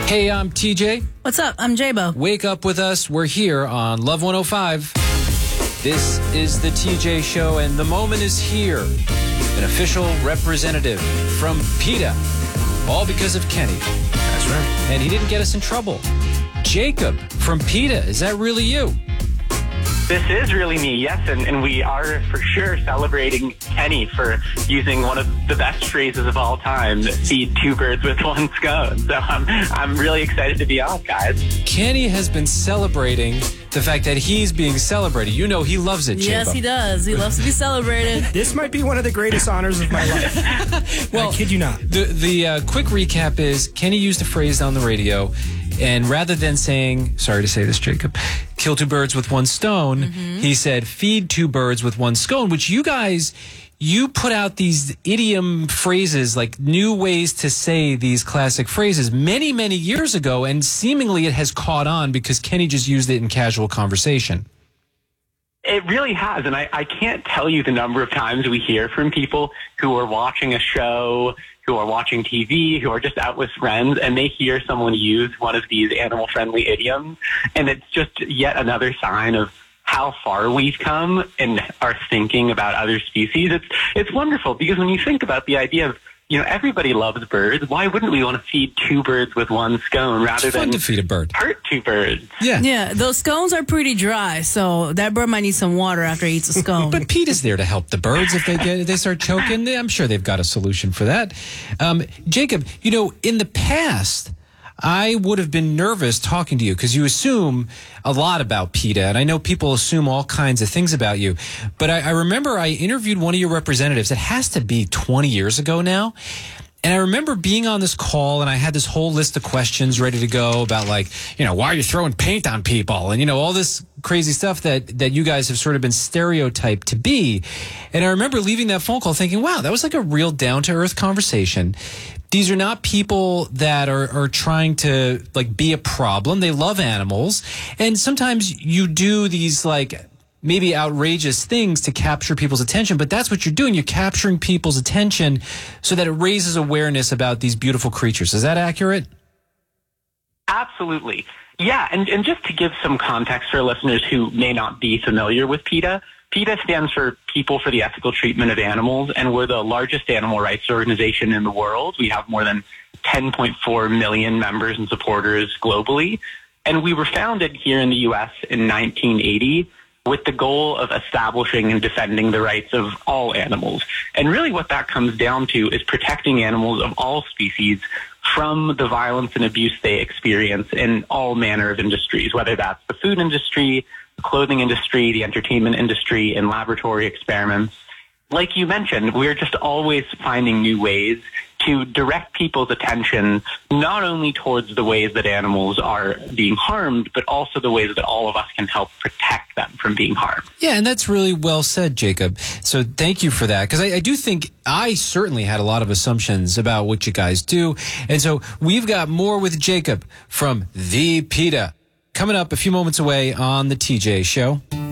Hey, I'm TJ. What's up? I'm J-Bo. Wake up with us. We're here on Love 105. This is the TJ Show, and the moment is here. An official representative from PETA. All because of Kenny. That's right. And he didn't get us in trouble. Jacob from PETA. Is that really you? This is really me, yes, and we are for sure celebrating Kenny for using one of the best phrases of all time, feed two birds with one scone. So I'm really excited to be on, guys. Kenny has been celebrating the fact that he's being celebrated. You know he loves it, Jacob. Yes, he does. He loves to be celebrated. This might be one of the greatest honors of my life. Well, I kid you not. The quick recap is Kenny used a phrase on the radio, and rather than saying, sorry to say this, Jacob, kill two birds with one stone, he said feed two birds with one scone, which you guys, you put out these idiom phrases, like new ways to say these classic phrases many, many years ago, and seemingly it has caught on because Kenny just used it in casual conversation. It really has, and I can't tell you the number of times we hear from people who are watching a show, who are watching TV, who are just out with friends, and they hear someone use one of these animal-friendly idioms, and it's just yet another sign of how far we've come in our thinking about other species. It's wonderful, because when you think about the idea of, everybody loves birds. Why wouldn't we want to feed two birds with one scone rather than to feed a bird? Hurt two birds? Yeah, those scones are pretty dry, so that bird might need some water after he eats a scone. But PETA's there to help the birds if they start choking. I'm sure they've got a solution for that. Jacob, in the past, I would have been nervous talking to you because you assume a lot about PETA, and I know people assume all kinds of things about you. But I remember I interviewed one of your representatives. It has to be 20 years ago now. And I remember being on this call, and I had this whole list of questions ready to go about, why are you throwing paint on people? And, all this crazy stuff that you guys have sort of been stereotyped to be. And I remember leaving that phone call thinking, wow, that was like a real down-to-earth conversation. These are not people that are trying to, be a problem. They love animals. And sometimes you do these, maybe outrageous things to capture people's attention, but that's what you're doing. You're capturing people's attention so that it raises awareness about these beautiful creatures. Is that accurate? Absolutely. Yeah, and just to give some context for listeners who may not be familiar with PETA, PETA stands for People for the Ethical Treatment of Animals, and we're the largest animal rights organization in the world. We have more than 10.4 million members and supporters globally, and we were founded here in the U.S. in 1980 with the goal of establishing and defending the rights of all animals. And really what that comes down to is protecting animals of all species from the violence and abuse they experience in all manner of industries, whether that's the food industry, the clothing industry, the entertainment industry, and laboratory experiments. Like you mentioned, we're just always finding new ways to direct people's attention not only towards the ways that animals are being harmed, but also the ways that all of us can help protect them from being harmed. Yeah, and that's really well said, Jacob. So thank you for that, because I do think I certainly had a lot of assumptions about what you guys do. And so we've got more with Jacob from the PETA coming up a few moments away on the TJ Show.